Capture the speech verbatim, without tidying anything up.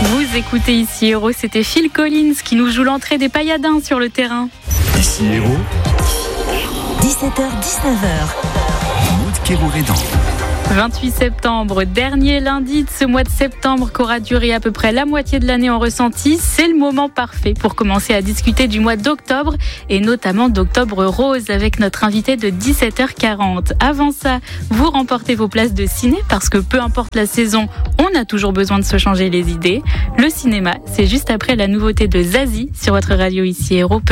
Vous écoutez Ici Héros, c'était Phil Collins qui nous joue l'entrée des Pailladins sur le terrain. Ici Héros, dix-sept heures dix-neuf heures. Maud Kérourédan. vingt-huit septembre, dernier lundi de ce mois de septembre qu'aura duré à peu près la moitié de l'année en ressenti. C'est le moment parfait pour commencer à discuter du mois d'octobre et notamment d'Octobre Rose avec notre invité de dix-sept heures quarante. Avant ça, vous remportez vos places de ciné parce que peu importe la saison, on a toujours besoin de se changer les idées. Le cinéma, c'est juste après la nouveauté de Zazie sur votre radio Ici Héros.